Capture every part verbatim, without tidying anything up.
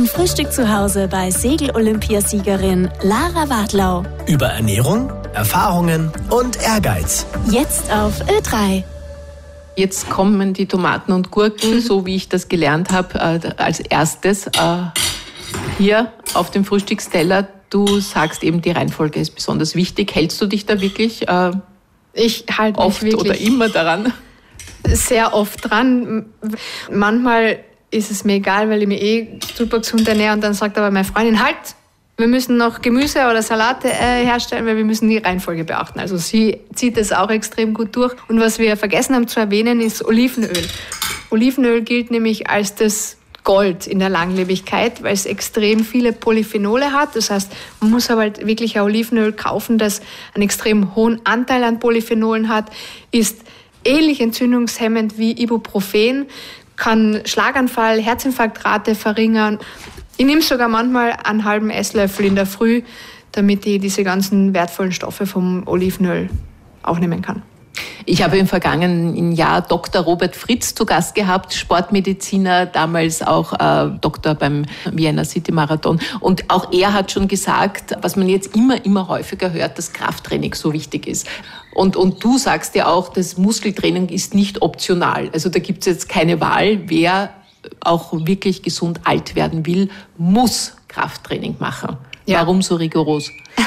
Ein Frühstück zu Hause bei Segel-Olympiasiegerin Lara Wadlau. Über Ernährung, Erfahrungen und Ehrgeiz. Jetzt auf Ö drei. Jetzt kommen die Tomaten und Gurken, so wie ich das gelernt habe, als erstes hier auf dem Frühstücksteller. Du sagst eben, die Reihenfolge ist besonders wichtig. Hältst du dich da wirklich äh, ich halte mich oft wirklich oder immer daran? Sehr oft dran. Manchmal ist es mir egal, weil ich mich eh super gesund ernähre, und dann sagt aber meine Freundin, halt, wir müssen noch Gemüse oder Salate äh, herstellen, weil wir müssen die Reihenfolge beachten. Also sie zieht das auch extrem gut durch. Und was wir vergessen haben zu erwähnen, ist Olivenöl. Olivenöl gilt nämlich als das Gold in der Langlebigkeit, weil es extrem viele Polyphenole hat. Das heißt, man muss aber halt wirklich ein Olivenöl kaufen, das einen extrem hohen Anteil an Polyphenolen hat, ist ähnlich entzündungshemmend wie Ibuprofen, kann Schlaganfall, Herzinfarktrate verringern. Ich nehme sogar manchmal einen halben Esslöffel in der Früh, damit ich diese ganzen wertvollen Stoffe vom Olivenöl aufnehmen kann. Ich habe im vergangenen Jahr Doktor Robert Fritz zu Gast gehabt, Sportmediziner, damals auch äh, Doktor beim Vienna City Marathon. Und auch er hat schon gesagt, was man jetzt immer, immer häufiger hört, dass Krafttraining so wichtig ist. Und, und du sagst ja auch, das Muskeltraining ist nicht optional. Also da gibt es jetzt keine Wahl. Wer auch wirklich gesund alt werden will, muss Krafttraining machen. Ja. Warum so rigoros?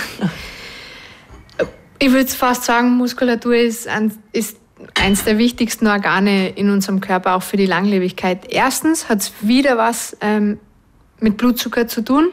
Ich würde fast sagen, Muskulatur ist, ein, ist eines der wichtigsten Organe in unserem Körper, auch für die Langlebigkeit. Erstens hat es wieder was ähm, mit Blutzucker zu tun,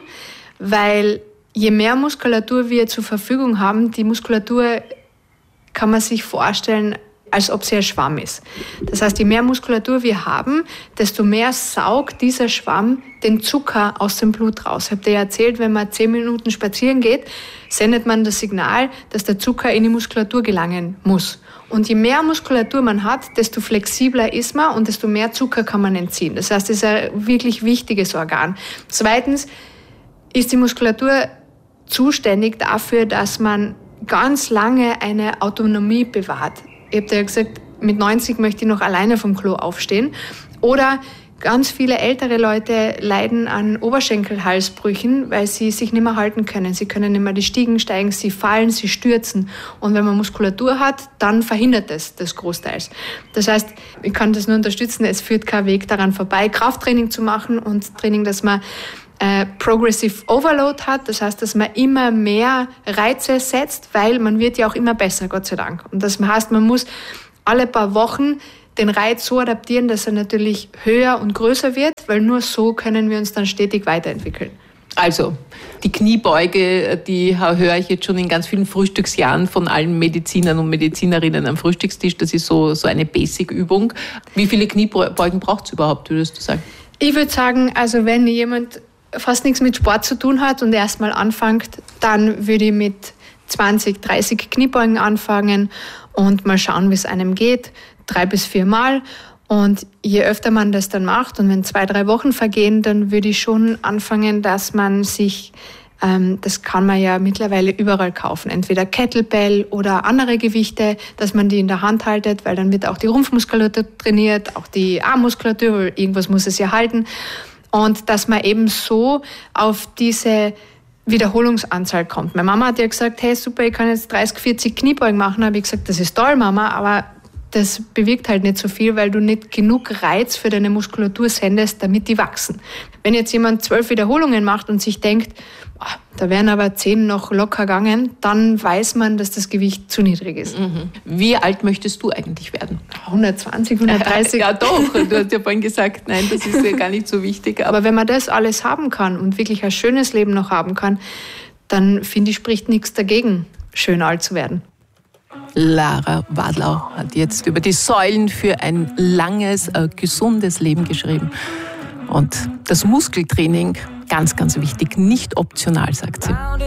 weil je mehr Muskulatur wir zur Verfügung haben, die Muskulatur kann man sich vorstellen, als ob sie ein Schwamm ist. Das heißt, je mehr Muskulatur wir haben, desto mehr saugt dieser Schwamm den Zucker aus dem Blut raus. Ich habe dir ja erzählt, wenn man zehn Minuten spazieren geht, sendet man das Signal, dass der Zucker in die Muskulatur gelangen muss. Und je mehr Muskulatur man hat, desto flexibler ist man und desto mehr Zucker kann man entziehen. Das heißt, es ist ein wirklich wichtiges Organ. Zweitens ist die Muskulatur zuständig dafür, dass man ganz lange eine Autonomie bewahrt. Ich habe dir ja gesagt, mit neunzig möchte ich noch alleine vom Klo aufstehen. Oder ganz viele ältere Leute leiden an Oberschenkelhalsbrüchen, weil sie sich nicht mehr halten können. Sie können nicht mehr die Stiegen steigen, sie fallen, sie stürzen. Und wenn man Muskulatur hat, dann verhindert das das großteils. Das heißt, ich kann das nur unterstützen, es führt kein Weg daran vorbei, Krafttraining zu machen und Training, dass man äh, Progressive Overload hat. Das heißt, dass man immer mehr Reize setzt, weil man wird ja auch immer besser, Gott sei Dank. Und das heißt, man muss alle paar Wochen den Reiz so adaptieren, dass er natürlich höher und größer wird, weil nur so können wir uns dann stetig weiterentwickeln. Also, die Kniebeuge, die höre ich jetzt schon in ganz vielen Frühstücksjahren von allen Medizinern und Medizinerinnen am Frühstückstisch. Das ist so, so eine Basic-Übung. Wie viele Kniebeugen braucht es überhaupt, würdest du sagen? Ich würde sagen, also wenn jemand fast nichts mit Sport zu tun hat und erstmal anfängt, dann würde ich mit zwanzig, dreißig Kniebeugen anfangen und mal schauen, wie es einem geht. Drei bis vier Mal. Und je öfter man das dann macht und wenn zwei, drei Wochen vergehen, dann würde ich schon anfangen, dass man sich, ähm, das kann man ja mittlerweile überall kaufen, entweder Kettlebell oder andere Gewichte, dass man die in der Hand haltet, weil dann wird auch die Rumpfmuskulatur trainiert, auch die Armmuskulatur, weil irgendwas muss es ja halten. Und dass man eben so auf diese Wiederholungsanzahl kommt. Meine Mama hat ja gesagt, hey super, ich kann jetzt dreißig, vierzig Kniebeugen machen. Da habe ich gesagt, das ist toll, Mama, aber das bewirkt halt nicht so viel, weil du nicht genug Reiz für deine Muskulatur sendest, damit die wachsen. Wenn jetzt jemand zwölf Wiederholungen macht und sich denkt, oh, da wären aber zehn noch locker gegangen, dann weiß man, dass das Gewicht zu niedrig ist. Mhm. Wie alt möchtest du eigentlich werden? hundertzwanzig, hundertdreißig. Ja doch, du hast ja vorhin gesagt, nein, das ist ja gar nicht so wichtig. Aber wenn man das alles haben kann und wirklich ein schönes Leben noch haben kann, dann finde ich, spricht nichts dagegen, schön alt zu werden. Lara Wadlau hat jetzt über die Säulen für ein langes, äh, gesundes Leben geschrieben. Und das Muskeltraining, ganz, ganz wichtig, nicht optional, sagt sie.